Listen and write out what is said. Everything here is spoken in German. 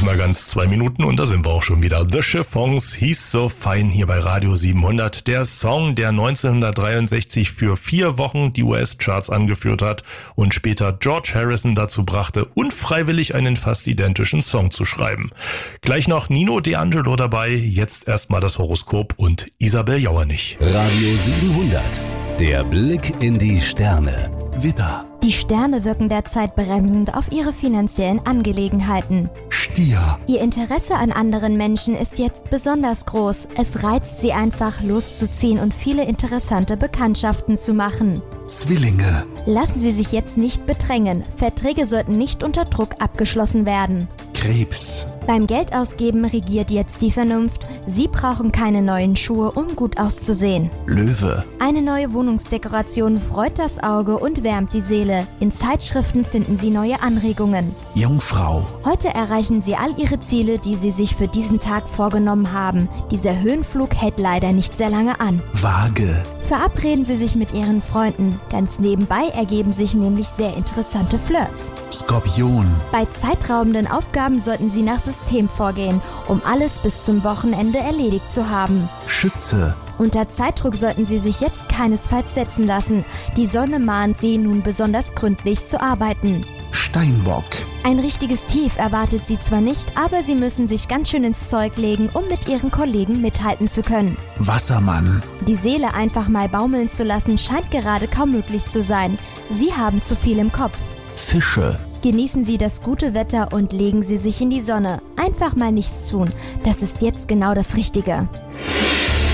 mal ganz 2 Minuten und da sind wir auch schon wieder. The Chiffons, He's So Fine hier bei Radio 700. Der Song, der 1963 für 4 Wochen die US-Charts angeführt hat und später George Harrison dazu brachte, unfreiwillig einen fast identischen Song zu schreiben. Gleich noch Nino D'Angelo dabei, jetzt erstmal das Horoskop und Isabel Jauernich. Radio 700, der Blick in die Sterne. Widder, Die Sterne wirken derzeit bremsend auf ihre finanziellen Angelegenheiten. Stier, Ihr Interesse an anderen Menschen ist jetzt besonders groß. Es reizt sie einfach, loszuziehen und viele interessante Bekanntschaften zu machen. Zwillinge, Lassen Sie sich jetzt nicht bedrängen. Verträge sollten nicht unter Druck abgeschlossen werden. Krebs, Beim Geldausgeben regiert jetzt die Vernunft. Sie brauchen keine neuen Schuhe, um gut auszusehen. Löwe, Eine neue Wohnungsdekoration freut das Auge und wärmt die Seele. In Zeitschriften finden Sie neue Anregungen. Jungfrau, Heute erreichen Sie all Ihre Ziele, die Sie sich für diesen Tag vorgenommen haben. Dieser Höhenflug hält leider nicht sehr lange an. Waage, Verabreden Sie sich mit Ihren Freunden. Ganz nebenbei ergeben sich nämlich sehr interessante Flirts. Skorpion, Bei zeitraubenden Aufgaben sollten Sie nach System vorgehen, um alles bis zum Wochenende erledigt zu haben. Schütze, Unter Zeitdruck sollten Sie sich jetzt keinesfalls setzen lassen. Die Sonne mahnt Sie nun besonders gründlich zu arbeiten. Steinbock, Ein richtiges Tief erwartet Sie zwar nicht, aber Sie müssen sich ganz schön ins Zeug legen, um mit Ihren Kollegen mithalten zu können. Wassermann, Die Seele einfach mal baumeln zu lassen, scheint gerade kaum möglich zu sein. Sie haben zu viel im Kopf. Fische, Genießen Sie das gute Wetter und legen Sie sich in die Sonne. Einfach mal nichts tun. Das ist jetzt genau das Richtige.